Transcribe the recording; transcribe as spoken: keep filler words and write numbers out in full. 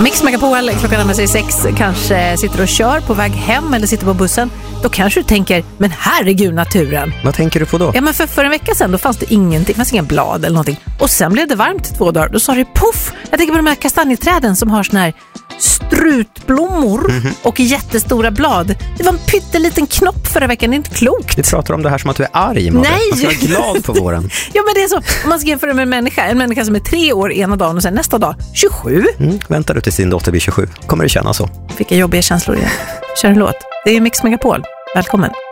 Mix Megapol, klockan närmar sig sex, kanske sitter och kör på väg hem eller sitter på bussen. Då kanske du tänker, men herregud naturen. Vad tänker du på då? Ja, men för, för en vecka sedan då fanns det ingenting, fanns inga blad eller någonting. Och sen blev det varmt två dagar, då sa det puff. Jag tänker på de här kastanjeträden som har sån här strutblommor mm-hmm. och jättestora blad. Det var en pytteliten knopp förra veckan, det är inte klokt. Vi pratar om det här som att du är arg, Madde. Nej. Man ska vara glad på våren. Ja, men det är så, om man ska jämföra med en människa. En människa som är tre år ena dagen och sen nästa dag tjugosju. Mm, väntar du till sin dotter blir tjugosju, kommer du känna så. Vilka jobbiga känslor det är. Kör en låt. Det är Mix Megapol. Välkommen.